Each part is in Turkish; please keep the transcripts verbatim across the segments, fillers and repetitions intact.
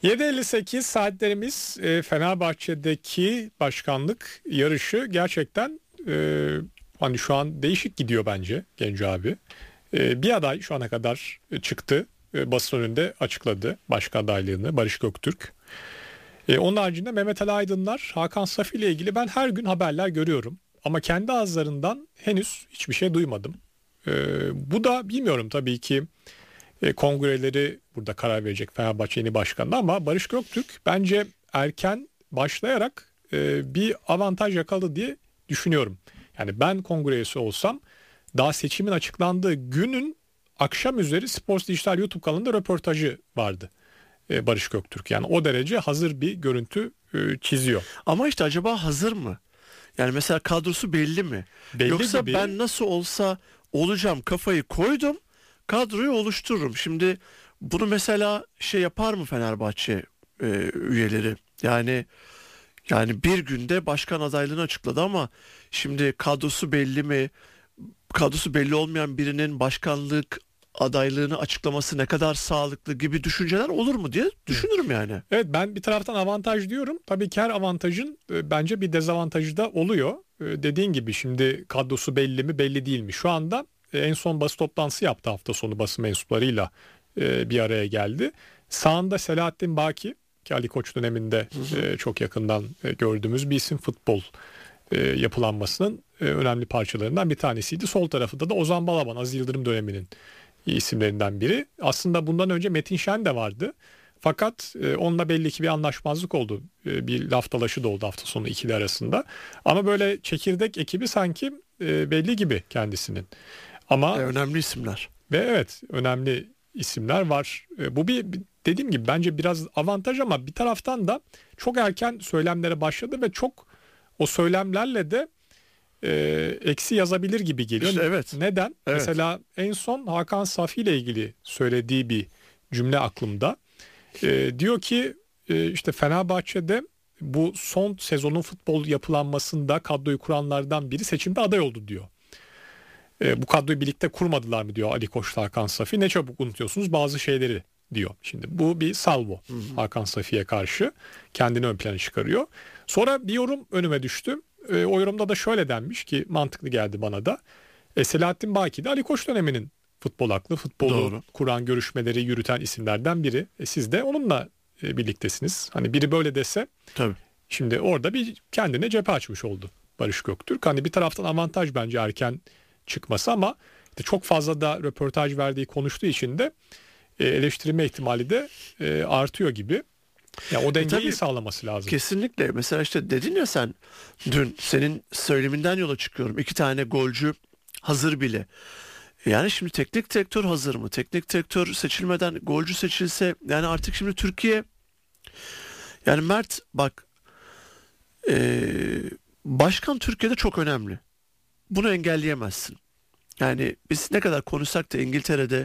yedi elli sekiz saatlerimiz e, Fenerbahçe'deki başkanlık yarışı gerçekten e, hani şu an değişik gidiyor bence Genco abi. E, bir aday şu ana kadar çıktı. E, basın önünde açıkladı başkan adaylığını, Barış Göktürk. E, onun haricinde Mehmet Ali Aydınlar, Hakan Safi ile ilgili ben her gün haberler görüyorum. Ama kendi ağızlarından henüz hiçbir şey duymadım. E, bu da bilmiyorum tabii ki e, kongreleri burada karar verecek Fenerbahçe yeni başkanı, ama Barış Göktürk bence erken başlayarak e, bir avantaj yakaladı diye düşünüyorum. Yani ben kongre üyesi olsam daha seçimin açıklandığı günün akşam üzeri Sports Dijital YouTube kanalında röportajı vardı e, Barış Göktürk. Yani o derece hazır bir görüntü e, çiziyor. Ama işte acaba hazır mı? Yani mesela kadrosu belli mi? Belli Yoksa gibi. ben nasıl olsa olacağım kafayı koydum, kadroyu oluştururum. Şimdi bunu mesela şey yapar mı Fenerbahçe e, üyeleri? Yani yani bir günde başkan adaylığını açıkladı ama şimdi kadrosu belli mi? Kadrosu belli olmayan birinin başkanlık adaylığını açıklaması ne kadar sağlıklı gibi düşünceler olur mu diye düşünürüm yani. Evet, ben bir taraftan avantaj diyorum. Tabii ki her avantajın e, bence bir dezavantajı da oluyor. E, dediğin gibi şimdi kadrosu belli mi belli değil mi? Şu anda e, en son basın toplantısı yaptı, hafta sonu basın mensuplarıyla e, bir araya geldi. Sağında Selahattin Baki, ki Ali Koç döneminde hı hı. E, çok yakından e, gördüğümüz bir isim, futbol e, yapılanmasının e, önemli parçalarından bir tanesiydi. Sol tarafında da Ozan Balaban, Aziz Yıldırım döneminin isimlerinden biri. Aslında bundan önce Metin Şen de vardı. Fakat e, onunla belli ki bir anlaşmazlık oldu. E, bir laf dalaşı da oldu hafta sonu ikili arasında. Ama böyle çekirdek ekibi sanki e, belli gibi kendisinin. Ama e, önemli isimler. Ve evet, önemli isimler var. E, bu bir, dediğim gibi bence biraz avantaj, ama bir taraftan da çok erken söylemlere başladı ve çok o söylemlerle de e, eksi yazabilir gibi geliyor. İşte evet. Neden? Evet. Mesela en son Hakan Safi ile ilgili söylediği bir cümle aklımda. E, diyor ki e, işte Fenerbahçe'de bu son sezonun futbol yapılanmasında kadroyu kuranlardan biri seçimde aday oldu diyor. E, bu kadroyu birlikte kurmadılar mı diyor Ali Koç'la Hakan Safi. Ne çabuk unutuyorsunuz bazı şeyleri diyor. Şimdi bu bir salvo hı hı. Hakan Safi'ye karşı kendini ön plana çıkarıyor. Sonra bir yorum önüme düştü. E, o yorumda da şöyle denmiş ki mantıklı geldi bana da. E, Selahattin Baki de Ali Koç döneminin futbol aklı, futbolu Doğru. kuran, görüşmeleri yürüten isimlerden biri. E, siz de onunla e, birliktesiniz. Hani biri böyle dese. Tabii. Şimdi orada bir kendine cephe açmış oldu Barış Göktürk. Hani bir taraftan avantaj bence erken çıkması, ama işte çok fazla da röportaj verdiği, konuştuğu için de e, eleştirilme ihtimali de e, artıyor gibi. Ya o dengeyi e sağlaması lazım. Kesinlikle. Mesela işte dedin ya sen dün, senin söyleminden yola çıkıyorum. İki tane golcü hazır bile. Yani şimdi teknik direktör hazır mı? Teknik direktör seçilmeden golcü seçilse, yani artık şimdi Türkiye, yani Mert bak e, başkan Türkiye'de çok önemli. Bunu engelleyemezsin. Yani biz ne kadar konuşsak da İngiltere'de,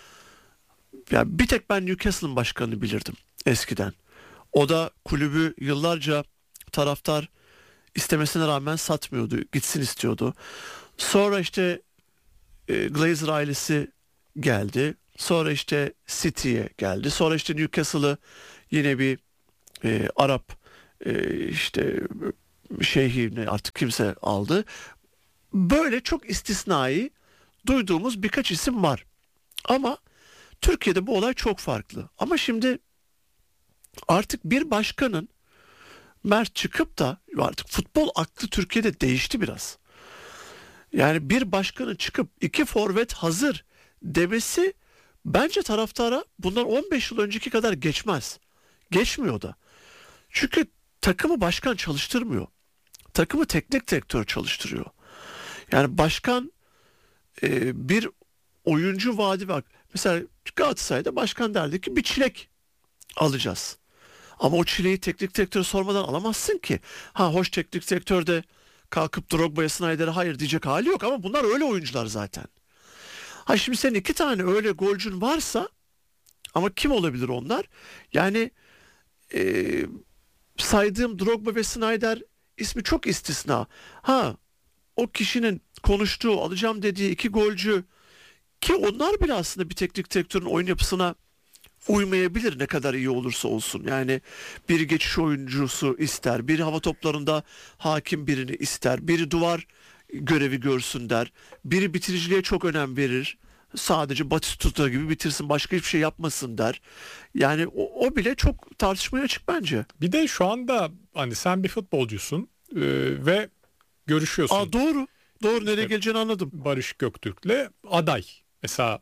ya bir tek ben Newcastle'ın başkanını bilirdim eskiden. O da kulübü yıllarca taraftar istemesine rağmen satmıyordu, gitsin istiyordu. Sonra işte e, Glazer ailesi geldi. Sonra işte City'ye geldi. Sonra işte Newcastle'ı yine bir e, Arap e, işte şeyhini artık kimse aldı. Böyle çok istisnai duyduğumuz birkaç isim var. Ama Türkiye'de bu olay çok farklı. Ama şimdi artık bir başkanın Mert çıkıp da, artık futbol aklı Türkiye'de değişti biraz. Yani bir başkanın çıkıp iki forvet hazır demesi bence taraftara bundan on beş yıl önceki kadar geçmez. Geçmiyor da. Çünkü takımı başkan çalıştırmıyor. Takımı teknik direktör çalıştırıyor. Yani başkan e, bir oyuncu vaadi var. Mesela Galatasaray'da başkan derdi ki bir çilek alacağız. Ama o çileği teknik direktöre sormadan alamazsın ki. Ha hoş, teknik direktör de kalkıp Drogba'ya, Snyder'e hayır diyecek hali yok, ama bunlar öyle oyuncular zaten. Ha şimdi senin iki tane öyle golcün varsa, ama kim olabilir onlar? Yani e, saydığım Drogba ve Snyder ismi çok istisna. Ha o kişinin konuştuğu, alacağım dediği iki golcü, ki onlar bile aslında bir teknik direktörün oyun yapısına uymayabilir ne kadar iyi olursa olsun. Yani biri geçiş oyuncusu ister, biri hava toplarında hakim birini ister, biri duvar görevi görsün der, biri bitiriciliğe çok önem verir. Sadece Batistuta gibi bitirsin, başka hiçbir şey yapmasın der. Yani o, o bile çok tartışmaya açık bence. Bir de şu anda hani sen bir futbolcusun e, ve görüşüyorsun. Aa, doğru. Doğru, nereye İşte geleceğini anladım. Barış Göktürk'le aday. Mesela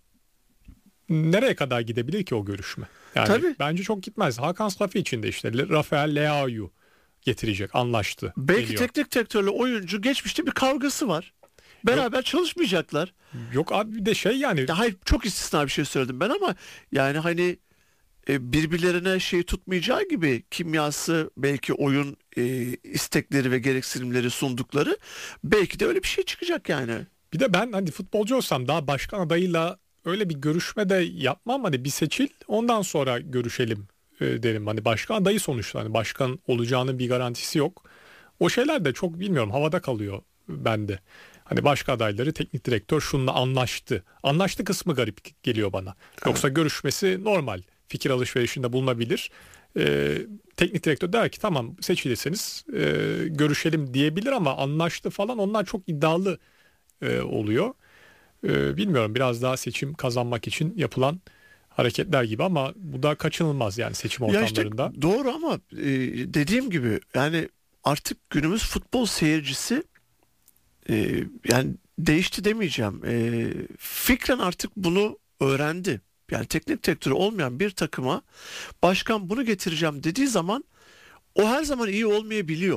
nereye kadar gidebilir ki o görüşme? Yani Tabii. bence çok gitmez. Hakan Safi için de işte Rafael Leao'yu getirecek, anlaştı. Belki geliyor. teknik direktörle oyuncu geçmişte bir kavgası var. Beraber Yok. çalışmayacaklar. Yok abi, bir de şey yani. Ya hayır, çok istisna bir şey söyledim ben ama yani hani e, birbirlerine şey tutmayacağı gibi kimyası, belki oyun e, istekleri ve gereksinimleri sundukları, belki de öyle bir şey çıkacak yani. Bir de ben hani futbolcu olsam daha başkan adayıyla öyle bir görüşme de yapmam, hani bir seçil ondan sonra görüşelim e, derim. Hani başkan adayı sonuçta, hani başkan olacağının bir garantisi yok. O şeyler de çok bilmiyorum, havada kalıyor bende. Hani başka adayları teknik direktör şununla anlaştı. Anlaştı kısmı garip geliyor bana. Yoksa evet, görüşmesi normal. Fikir alışverişinde bulunabilir. Ee, teknik direktör der ki tamam seçilirseniz e, görüşelim diyebilir ama anlaştı falan, onlar çok iddialı e, oluyor. E, bilmiyorum, biraz daha seçim kazanmak için yapılan hareketler gibi ama bu da kaçınılmaz yani seçim ortamlarında. Ya işte doğru ama e, dediğim gibi yani artık günümüz futbol seyircisi Ee, yani değişti demeyeceğim. Ee, fikren artık bunu öğrendi. Yani teknik direktörü olmayan bir takıma başkan bunu getireceğim dediği zaman o her zaman iyi olmayabiliyor.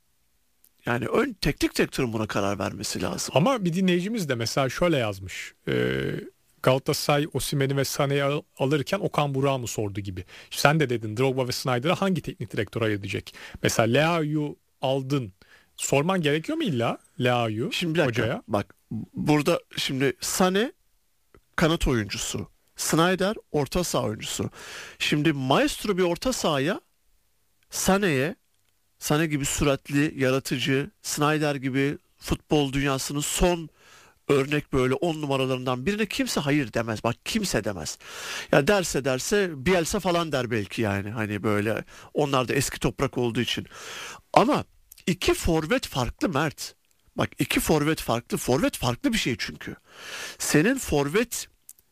Yani ön teknik direktörün buna karar vermesi lazım. Ama bir dinleyicimiz de mesela şöyle yazmış. Ee, Galatasaray Osimhen'i ve Sané'yi al- alırken Okan Burak'ı mı sordu gibi. Sen de dedin Drogba ve Snyder'a hangi teknik direktör ayıracak? Mesela Leao'yu aldın. Sorman gerekiyor mu illa Leao'yu Şimdi bir dakika, hocaya? bak burada şimdi Sané kanat oyuncusu, Snyder orta saha oyuncusu. Şimdi maestro bir orta sahaya Sané'ye, Sané gibi süratli, yaratıcı, Snyder gibi futbol dünyasının son örnek böyle on numaralarından birine kimse hayır demez. Bak kimse demez. Ya derse derse Bielsa falan der belki yani. Hani böyle, onlar da eski toprak olduğu için. Ama iki forvet farklı Mert. Bak iki forvet farklı. Forvet farklı bir şey çünkü. Senin forvet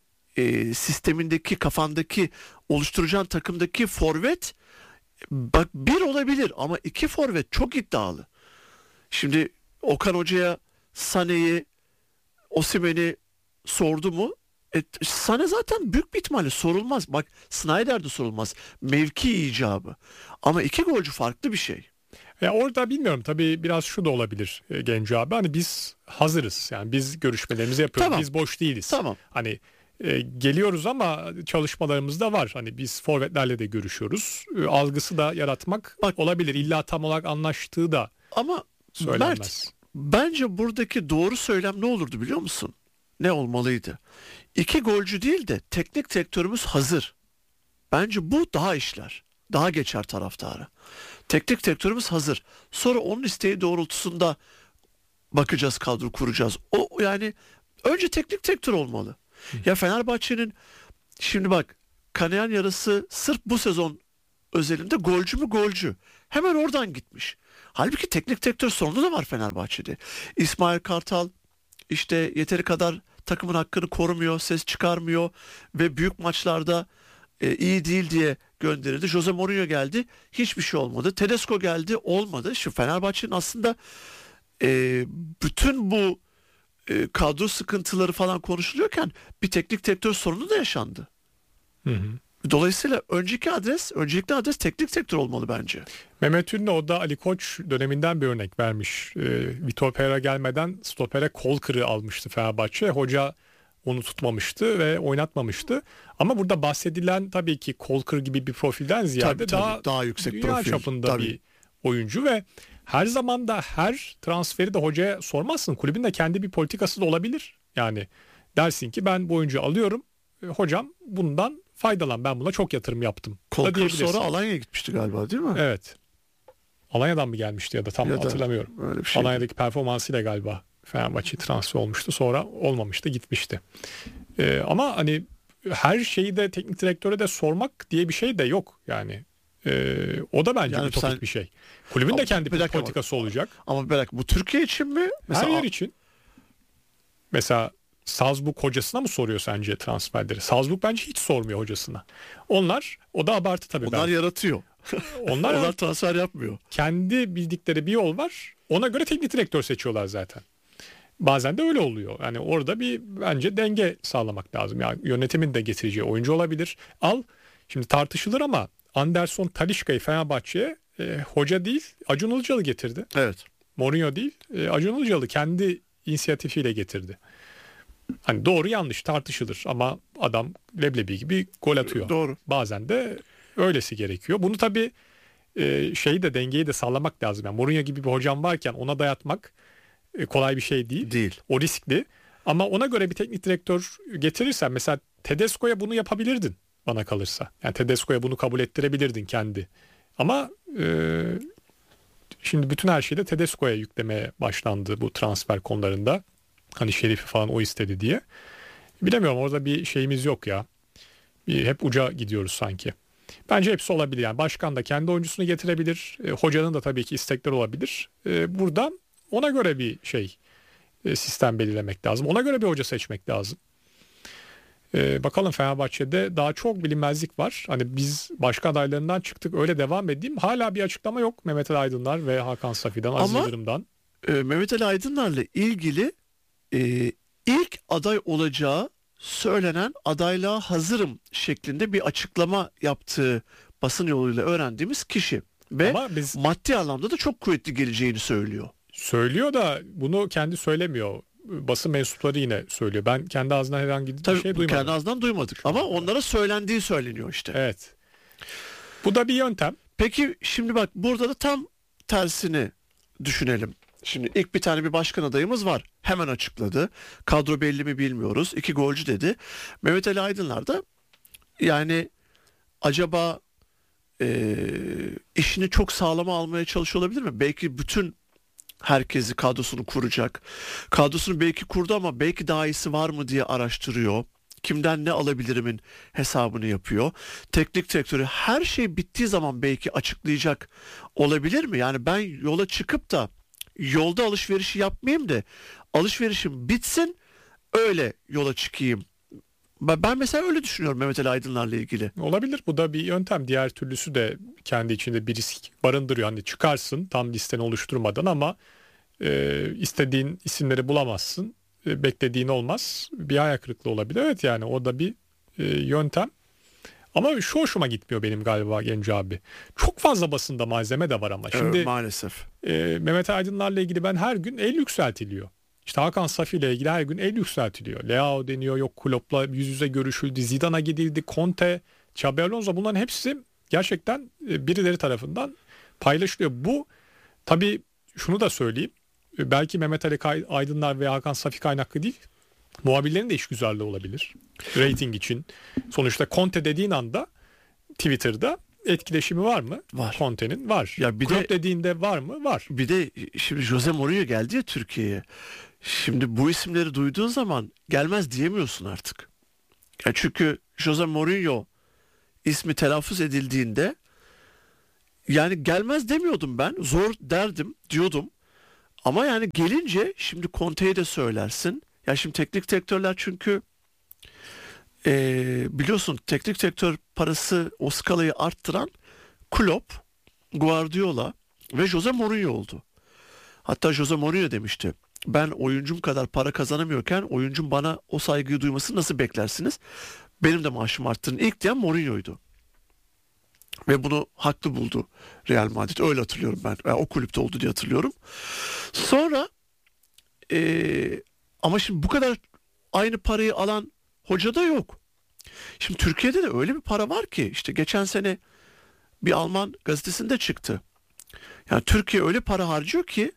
e, sistemindeki, kafandaki, oluşturacağın takımdaki forvet bak bir olabilir ama iki forvet çok iddialı. Şimdi Okan Hoca'ya Sané'yi, Osimhen'i sordu mu? E, Sané zaten büyük bir ihtimalle sorulmaz. Bak Snyder de sorulmaz. Mevki icabı. Ama iki golcü farklı bir şey. Ya orada bilmiyorum, tabii biraz şu da olabilir e, Genco abi. Hani biz hazırız. Yani biz görüşmelerimizi yapıyoruz. Tamam. Biz boş değiliz. Tamam. Hani e, geliyoruz ama çalışmalarımız da var. Hani biz forvetlerle de görüşüyoruz. E, algısı da yaratmak Bak, olabilir. İlla tam olarak anlaştığı da ama söylenmez. Mert, bence buradaki doğru söylem ne olurdu biliyor musun? Ne olmalıydı? İki golcü değil de teknik direktörümüz hazır. Bence bu daha işler. Daha geçer taraftara. Teknik direktörümüz hazır. Sonra onun isteği doğrultusunda bakacağız, kadro kuracağız. O yani önce teknik direktör olmalı. Hı. Ya Fenerbahçe'nin şimdi bak kanayan yarası sırf bu sezon özelinde golcü mü golcü. Hemen oradan gitmiş. Halbuki teknik direktör sorunu da var Fenerbahçe'de. İsmail Kartal işte yeteri kadar takımın hakkını korumuyor, ses çıkarmıyor ve büyük maçlarda e, iyi değil diye gönderildi. Jose Mourinho geldi, hiçbir şey olmadı. Tedesco geldi, olmadı. Şu Fenerbahçe'nin aslında e, bütün bu e, kadro sıkıntıları falan konuşuluyorken bir teknik direktör sorunu da yaşandı. Hı hı. Dolayısıyla önceki adres, öncelikli adres teknik direktör olmalı bence. Mehmet Ünlü o da Ali Koç döneminden bir örnek vermiş. E, Vitor Pereira gelmeden stopere kol kırığı almıştı Fenerbahçe. Hoca onu tutmamıştı ve oynatmamıştı. Ama burada bahsedilen tabii ki Kolkır gibi bir profilden ziyade tabii, tabii, daha, daha yüksek dünya profil çapında tabii. bir oyuncu ve her zaman da her transferi de hocaya sormazsın. Kulübün de kendi bir politikası da olabilir. Yani dersin ki ben bu oyuncuyu alıyorum. E, hocam bundan faydalan. Ben buna çok yatırım yaptım. Kolkır sonra Alanya'ya gitmişti galiba değil mi? Evet. Alanya'dan mı gelmişti ya da tam ya da hatırlamıyorum. Şey Alanya'daki performansıyla galiba Fenerbahçe transfer olmuştu. Sonra olmamıştı, gitmişti. Ee, ama hani her şeyi de teknik direktöre de sormak diye bir şey de yok yani. Ee, o da bence Yani ütopik sen- bir şey. Kulübün Ama de kendi bir dakika politikası olacak. Ama bırak, bu Türkiye için mi? Her yer için. Mesela Salzburg hocasına mı soruyor sence transferleri? Salzburg bence hiç sormuyor hocasına. Onlar, o da abartı tabii. Onlar ben. yaratıyor. Onlar, Onlar transfer yapmıyor. kendi bildikleri bir yol var. Ona göre teknik direktör seçiyorlar zaten. Bazen de öyle oluyor. Yani orada bir bence denge sağlamak lazım. Yani yönetimin de getireceği oyuncu olabilir. Al, şimdi tartışılır ama Anderson Talisca'yı Fenerbahçe'ye e, hoca değil Acun Ilıcalı getirdi. Evet. Mourinho değil, e, Acun Ilıcalı kendi inisiyatifiyle getirdi. Hani doğru yanlış tartışılır ama adam leblebi gibi gol atıyor. Doğru. Bazen de öylesi gerekiyor. Bunu tabii e, şeyi de dengeyi de sağlamak lazım. Yani Mourinho gibi bir hocam varken ona dayatmak e, kolay bir şey değil. Değil. O riskli. Ama ona göre bir teknik direktör getirirsen mesela Tedesco'ya bunu yapabilirdin bana kalırsa. Yani Tedesco'ya bunu kabul ettirebilirdin kendi. Ama e, şimdi bütün her şeyi de Tedesco'ya yüklemeye başlandı bu transfer konularında. Hani Şerif'i falan o istedi diye. Bilemiyorum, orada bir şeyimiz yok ya. Bir, hep uca gidiyoruz sanki. Bence hepsi olabilir. Yani başkan da kendi oyuncusunu getirebilir. E, hocanın da tabii ki istekleri olabilir. E, buradan ona göre bir şey e, sistem belirlemek lazım. Ona göre bir hoca seçmek lazım. E, bakalım, Fenerbahçe'de daha çok bilinmezlik var. Hani biz başka adaylarından çıktık, öyle devam edeyim. Hala bir açıklama yok Mehmet Ali Aydınlar ve Hakan Safi'den, Aziz Ama- Yıldırım'dan. Ee, Mehmet Ali Aydınlar'la ilgili e, ilk aday olacağı söylenen adaylığa hazırım şeklinde bir açıklama yaptığı basın yoluyla öğrendiğimiz kişi. Ve Ama biz maddi anlamda da çok kuvvetli geleceğini söylüyor. söylüyor da bunu kendi söylemiyor. Basın mensupları yine söylüyor. Ben kendi ağzından herhangi bir Tabii şey bu duymadım. kendi ağzından duymadık ama onlara söylendiği söyleniyor işte. Evet. Bu da bir yöntem. Peki şimdi bak, burada da tam tersini düşünelim. Şimdi ilk bir tane bir başkan adayımız var. Hemen açıkladı. Kadro belli mi bilmiyoruz. İki golcü dedi. Mehmet Ali Aydınlar da yani acaba e, işini çok sağlama almaya çalışıyor olabilir mi? Belki bütün herkesi, kadrosunu kuracak. Kadrosunu belki kurdu ama belki daha iyisi var mı diye araştırıyor. Kimden ne alabilirimin hesabını yapıyor. Teknik direktörü her şey bittiği zaman belki açıklayacak olabilir mi? Yani ben yola çıkıp da yolda alışverişi yapmayayım da alışverişim bitsin, öyle yola çıkayım. Ben ben mesela öyle düşünüyorum Mehmet Ali Aydınlar'la ilgili. Olabilir. Bu da bir yöntem. Diğer türlüsü de kendi içinde bir risk barındırıyor. Hani çıkarsın tam listeni oluşturmadan ama e, istediğin isimleri bulamazsın. E, beklediğin olmaz. Bir hayal kırıklığı olabilir. Evet, yani o da bir e, yöntem. Ama şu hoşuma gitmiyor benim galiba Genco abi. Çok fazla basında malzeme de var ama. Şimdi Evet, maalesef. e, Mehmet Aydınlar'la ilgili ben her gün el yükseltiliyor. İşte Hakan Safi ile ilgili her gün el yükseltiliyor. Leao deniyor, yok Klopp'la yüz yüze görüşüldü, Zidane'a gidildi, Conte, Xabi Alonso, bunların hepsi gerçekten e, birileri tarafından paylaşılıyor. Bu tabii, şunu da söyleyeyim. E, Belki Mehmet Ali Kay- Aydınlar ve Hakan Safi kaynaklı değil. Muhabirlerin de işgüzarlığı olabilir. Rating için. Sonuçta Conte dediğin anda Twitter'da etkileşimi var mı? Var. Conte'nin var. Ya bir Klopp de- dediğinde var mı? Var. Bir de şimdi Jose Mourinho geldi ya Türkiye'ye. Şimdi bu isimleri duyduğun zaman gelmez diyemiyorsun artık. Ya çünkü Jose Mourinho ismi telaffuz edildiğinde yani gelmez demiyordum ben. Zor derdim diyordum. Ama yani gelince şimdi Conte'ye de söylersin. Ya şimdi teknik direktörler çünkü eee, biliyorsun teknik direktör parası, o skalayı arttıran Klopp, Guardiola ve Jose Mourinho oldu. Hatta Jose Mourinho demişti: ben oyuncum kadar para kazanamıyorken oyuncum bana o saygıyı duymasını nasıl beklersiniz? Benim de maaşımı arttırın ilk diyen Mourinho'ydu. Ve bunu haklı buldu Real Madrid. Öyle hatırlıyorum ben. Yani o kulüpte oldu diye hatırlıyorum. Sonra eee, ama şimdi bu kadar aynı parayı alan hoca da yok. Şimdi Türkiye'de de öyle bir para var ki işte geçen sene bir Alman gazetesinde çıktı. Yani Türkiye öyle para harcıyor ki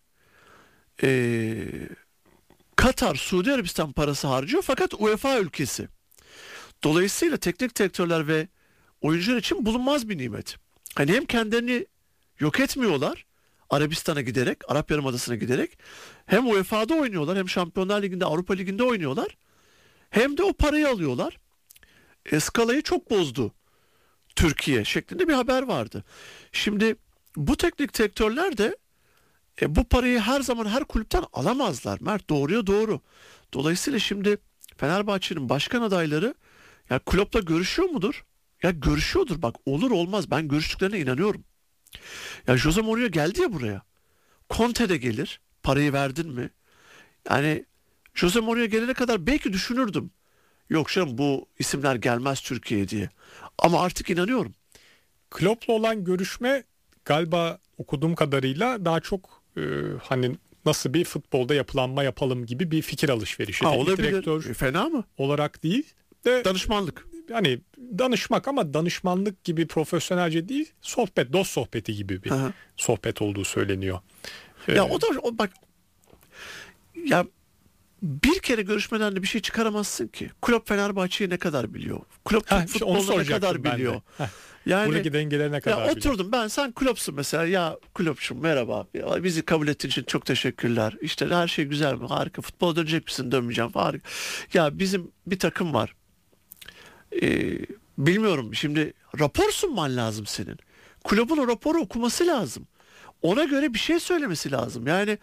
eee, Katar, Suudi Arabistan parası harcıyor fakat UEFA ülkesi. Dolayısıyla teknik direktörler ve oyuncular için bulunmaz bir nimet. Hani hem kendilerini yok etmiyorlar Arabistan'a giderek, Arap Yarımadası'na giderek, hem U E F A'da oynuyorlar, hem Şampiyonlar Ligi'nde, Avrupa Ligi'nde oynuyorlar, hem de o parayı alıyorlar. e, skalayı çok bozdu Türkiye şeklinde bir haber vardı. Şimdi bu teknik direktörler de e, bu parayı her zaman her kulüpten alamazlar. Mert, doğruya doğru. Dolayısıyla şimdi Fenerbahçe'nin başkan adayları ya Klopp'la görüşüyor mudur? Ya görüşüyordur, bak olur olmaz ben görüştüklerine inanıyorum. Ya Jose Mourinho geldi ya buraya. Conte de gelir. Parayı verdin mi? Yani Jose Mourinho gelene kadar belki düşünürdüm. Yok canım, bu isimler gelmez Türkiye'ye diye. Ama artık inanıyorum. Klopp'la olan görüşme galiba okuduğum kadarıyla daha çok e, hani nasıl bir futbolda yapılanma yapalım gibi bir fikir alışverişi. Ha, Teknik olabilir. direktör E, fena mı? olarak değil de Danışmanlık. hani danışmak ama danışmanlık gibi profesyonelce değil, sohbet, dost sohbeti gibi bir Aha. sohbet olduğu söyleniyor. Ya Ee, o da o bak ya bir kere görüşmeden de bir şey çıkaramazsın ki. Kulüp Fenerbahçe'yi ne kadar biliyor? Kulüp ha, işte onu futbolunu ne kadar soracaktım ben de. biliyor? Heh, Yani buradaki dengeleri ne kadar ya biliyor? oturdum ben, sen kulüpsün mesela, ya kulüpçüm merhaba, ya bizi kabul ettiğin için çok teşekkürler, işte her şey güzel mi, harika, futbola dönecek misin, dönmeyeceğim, harika. Ya bizim bir takım var, ee, bilmiyorum şimdi, rapor sunman lazım senin, kulübün o raporu okuması lazım, ona göre bir şey söylemesi lazım. Yani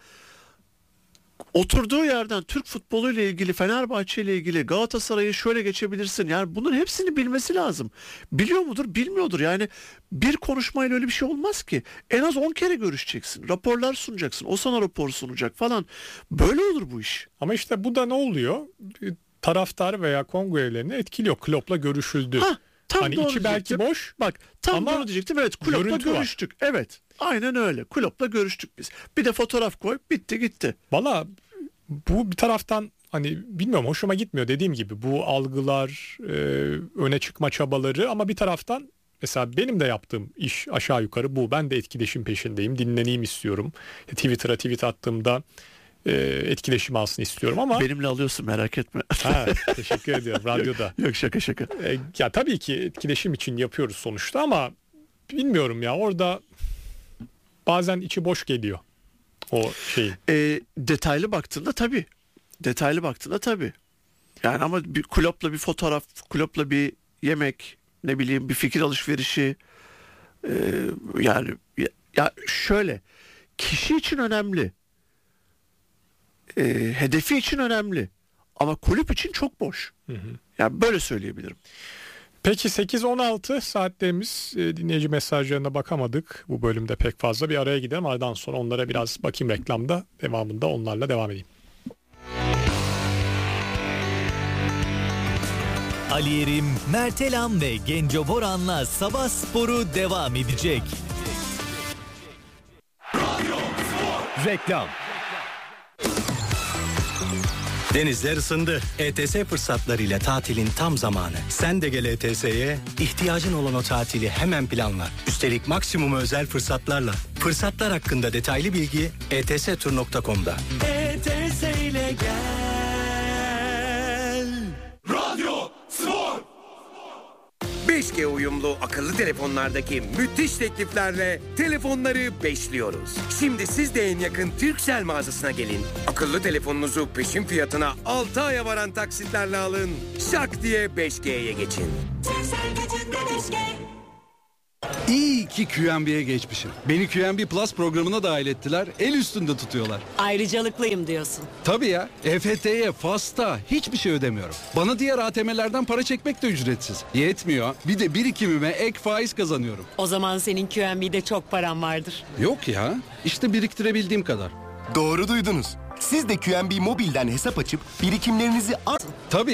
oturduğu yerden Türk futbolu ile ilgili, Fenerbahçe ile ilgili, Galatasaray'ı şöyle geçebilirsin. Yani bunun hepsini bilmesi lazım. Biliyor mudur? Bilmiyordur. Yani bir konuşmayla öyle bir şey olmaz ki. En az on kere görüşeceksin. Raporlar sunacaksın. O sana rapor sunacak falan. Böyle olur bu iş. Ama işte bu da ne oluyor? Taraftar veya kongrelerini etkiliyor. Klopp'la görüşüldü. Hah, tam hani da onu içi belki diyecektim. boş. Bak tam ama da onu diyecektim. Evet, Klopp'la görüntü var. görüştük. Evet. Aynen öyle. Klopp'la görüştük biz. Bir de fotoğraf koy. Bitti gitti. Valla bu bir taraftan hani bilmiyorum, hoşuma gitmiyor dediğim gibi bu algılar, e, öne çıkma çabaları, ama bir taraftan mesela benim de yaptığım iş aşağı yukarı bu. Ben de etkileşim peşindeyim. Dinleneyim istiyorum. Twitter'a tweet attığımda e, etkileşim alsın istiyorum ama... Benimle alıyorsun, merak etme. Ha, teşekkür ediyorum radyoda. Yok, şaka şaka. E, ya tabii ki etkileşim için yapıyoruz sonuçta ama bilmiyorum ya, orada bazen içi boş geliyor o şeyin. E, detaylı baktığında tabii. Detaylı baktığında tabii. Yani ama bir kulüple bir fotoğraf, kulüple bir yemek, ne bileyim bir fikir alışverişi, e, yani ya, ya şöyle, kişi için önemli, e, hedefi için önemli, ama kulüp için çok boş. Hı hı. Yani böyle söyleyebilirim. Peki sekiz on altı saatlerimiz, e, dinleyici mesajlarına bakamadık bu bölümde pek fazla. Bir araya gidelim, aradan sonra onlara biraz bakayım, reklamda devamında onlarla devam edeyim. Ali Yerim, Mert Elam ve Genco Boran'la Sabah Sporu devam edecek. Reklam. Denizler ısındı. E T S fırsatlarıyla tatilin tam zamanı. Sen de gel E T S'ye, ihtiyacın olan o tatili hemen planla. Üstelik maksimum özel fırsatlarla. Fırsatlar hakkında detaylı bilgi e t s tur nokta com'da. E T S ile gel. Radyo Spor. beş G uyumlu akıllı telefonlardaki müthiş tekliflerle telefonları beşliyoruz. Şimdi siz de en yakın Turkcell mağazasına gelin. Akıllı telefonunuzu peşin fiyatına altı aya varan taksitlerle alın. Şak diye beş G'ye geçin. İyi ki Q N B'ye geçmişim. Beni Q N B Plus programına dahil ettiler. El üstünde tutuyorlar. Ayrıcalıklıyım diyorsun. Tabii ya. E F T'ye, FAS'ta hiçbir şey ödemiyorum. Bana diğer A T M'lerden para çekmek de ücretsiz. Yetmiyor. Bir de birikimime ek faiz kazanıyorum. O zaman senin Q N B'de çok paran vardır. Yok ya. İşte biriktirebildiğim kadar. Doğru duydunuz. Siz de Q N B Mobil'den hesap açıp birikimlerinizi... Tabii.